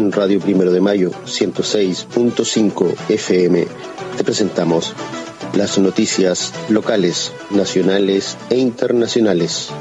en Radio Primero de Mayo 106.5 FM te presentamos las noticias locales, nacionales e internacionales.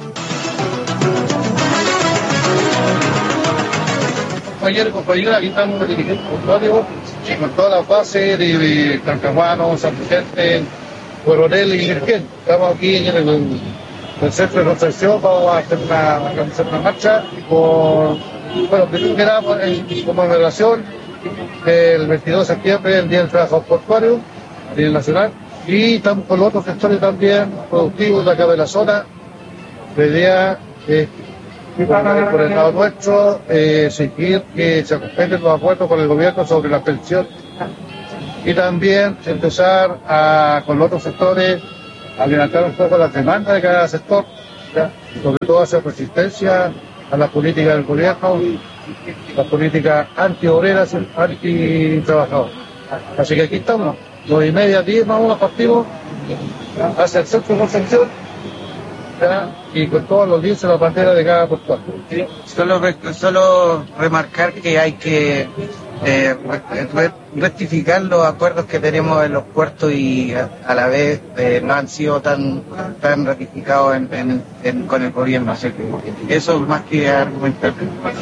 Ayer, compañeros, aquí estamos dirigiendo un código con toda la base de Talcahuano, San Vicente, Coronel y Virgen. Estamos aquí en el centro de Concepción, vamos a hacer una marcha primero que nada en conmemoración del 22 de septiembre, el Día del Trabajador Portuario a nivel nacional, y estamos con los otros sectores también productivos de acá de la zona. La idea es por el lado nuestro, exigir que se respeten los acuerdos con el gobierno sobre la pensión y también empezar con los otros sectores a levantar un poco las demandas de cada sector, ¿ya? Sobre todo hacer resistencia a la política del gobierno, las políticas anti-obreras, anti-trabajadores. Así que aquí estamos, 9:30, 10 más o menos partimos hacia el centro de Concepción, ¿ya? Y con todos los linces de la bandera de cada portuario. Solo remarcar que hay que rectificar los acuerdos que tenemos en los puertos y a la vez no han sido tan ratificados con el gobierno. Así que eso más que argumentar.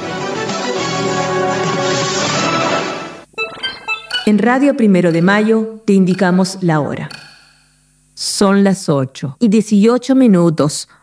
En Radio Primero de Mayo te indicamos la hora. Son las 8:18.